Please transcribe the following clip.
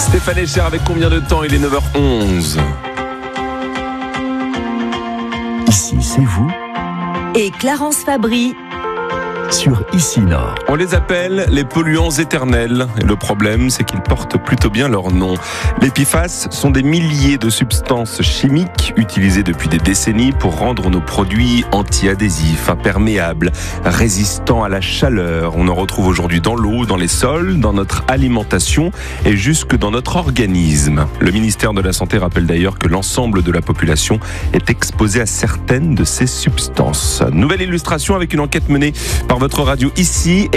Stéphane Echer avec combien de temps? Il est 9h11. Ici, c'est vous et Clarence Fabry sur Ici Nord. On les appelle les polluants éternels. Et le problème, c'est qu'ils portent plutôt bien leur nom. Les PFAS sont des milliers de substances chimiques utilisées depuis des décennies pour rendre nos produits anti-adhésifs, imperméables, résistants à la chaleur. On en retrouve aujourd'hui dans l'eau, dans les sols, dans notre alimentation et jusque dans notre organisme. Le ministère de la Santé rappelle d'ailleurs que l'ensemble de la population est exposée à certaines de ces substances. Nouvelle illustration avec une enquête menée par votre radio ici.